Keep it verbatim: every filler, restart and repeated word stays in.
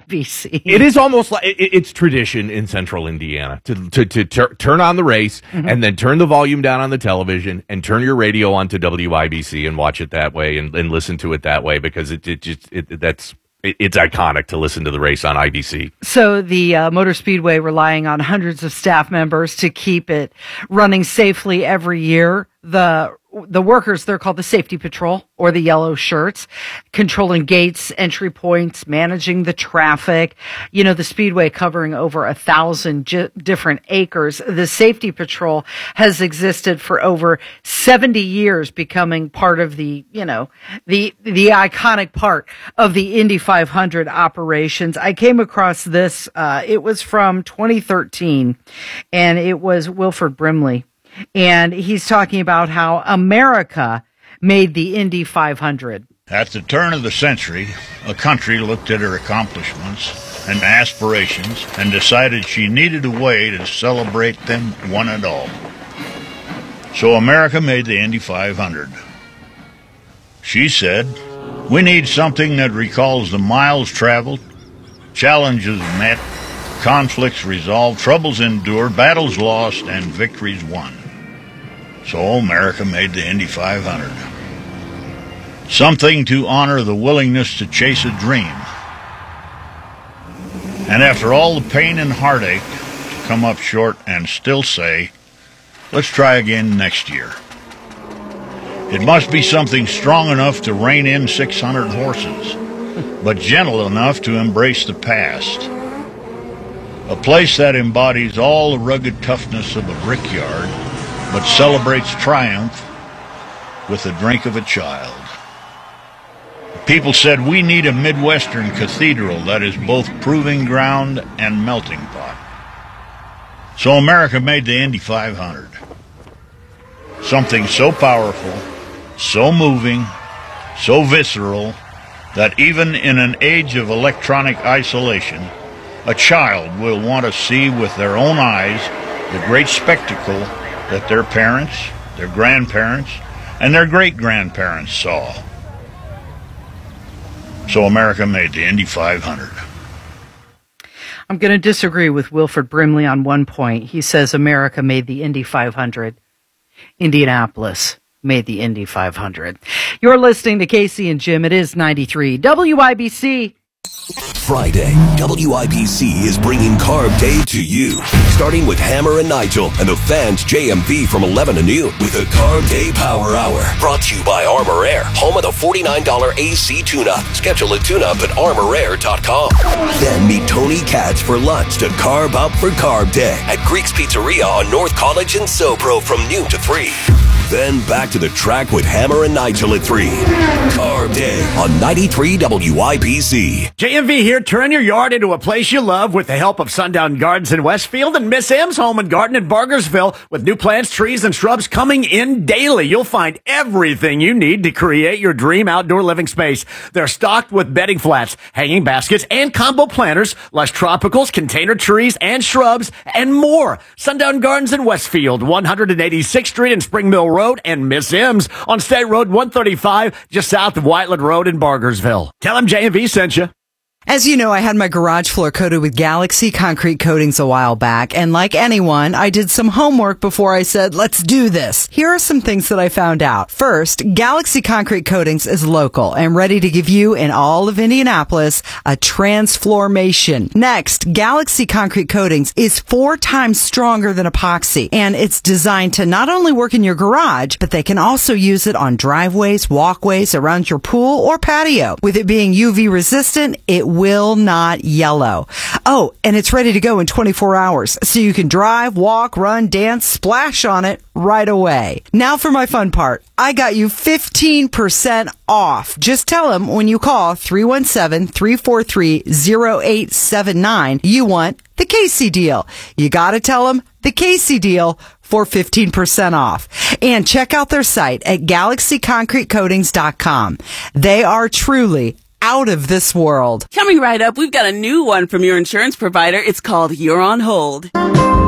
B C. It is almost like it, it's tradition in central Indiana to to, to tur- turn on the race mm-hmm. and then turn the volume down on the television and turn your radio on to W I B C and watch it that way and, and listen to it that way because it, it just it, that's it, it's iconic to listen to the race on I B C. So the uh, Motor Speedway relying on hundreds of staff members to keep it running safely every year. The The workers, they're called the safety patrol or the yellow shirts, controlling gates, entry points, managing the traffic. You know, the speedway covering over a thousand j- different acres. The safety patrol has existed for over seventy years, becoming part of the, you know, the, the iconic part of the Indy five hundred operations. I came across this, uh, it was from twenty thirteen and it was Wilford Brimley. And he's talking about how America made the Indy five hundred. At the turn of the century, a country looked at her accomplishments and aspirations and decided she needed a way to celebrate them one and all. So America made the Indy five hundred. She said, "We need something that recalls the miles traveled, challenges met, conflicts resolved, troubles endured, battles lost, and victories won." So America made the Indy five hundred. Something to honor the willingness to chase a dream. And after all the pain and heartache, to come up short and still say, let's try again next year. It must be something strong enough to rein in six hundred horses, but gentle enough to embrace the past. A place that embodies all the rugged toughness of a brickyard, but celebrates triumph with the drink of a child. People said we need a Midwestern cathedral that is both proving ground and melting pot. So America made the Indy five hundred. Something so powerful, so moving, so visceral, that even in an age of electronic isolation, a child will want to see with their own eyes the great spectacle that their parents, their grandparents, and their great-grandparents saw. So America made the Indy five hundred. I'm going to disagree with Wilford Brimley on one point. He says America made the Indy five hundred. Indianapolis made the Indy five hundred. You're listening to Casey and Jim. It is ninety-three W I B C. Friday, W I B C is bringing Carb Day to you. Starting with Hammer and Nigel and the Fans J M V from eleven to noon with a Carb Day Power Hour. Brought to you by Armor Air, home of the forty-nine dollars A C tune-up. Schedule a tune-up at armor air dot com. Then meet Tony Katz for lunch to carb up for Carb Day at Greek's Pizzeria on North College and Sobro from noon to three. Then back to the track with Hammer and Nigel at three. Carb Day on ninety-three W I B C. J M V here. Turn your yard into a place you love with the help of Sundown Gardens in Westfield and Miss M's Home and Garden in Bargersville. With new plants, trees, and shrubs coming in daily, you'll find everything you need to create your dream outdoor living space. They're stocked with bedding flats, hanging baskets, and combo planters, lush tropicals, container trees, and shrubs, and more. Sundown Gardens in Westfield, one eighty-sixth Street and Spring Mill Road, and Miss M's on State Road one thirty-five, just south of Whiteland Road in Bargersville. Tell them J M V sent you. As you know, I had my garage floor coated with Galaxy concrete coatings a while back, and like anyone, I did some homework before I said, let's do this. Here are some things that I found out. First, Galaxy concrete coatings is local and ready to give you and all of Indianapolis a transformation. Next, Galaxy concrete coatings is four times stronger than epoxy, and it's designed to not only work in your garage, but they can also use it on driveways, walkways, around your pool or patio. With it being U V resistant, it will not yellow. Oh, and it's ready to go in twenty-four hours, so you can drive, walk, run, dance, splash on it right away. Now for my fun part. I got you fifteen percent off. Just tell them when you call three one seven, three four three, zero eight seven nine you want the Casey deal. You got to tell them the Casey deal for fifteen percent off. And check out their site at galaxy concrete coatings dot com. They are truly out of this world. Coming right up, we've got a new one from your insurance provider. It's called You're on Hold.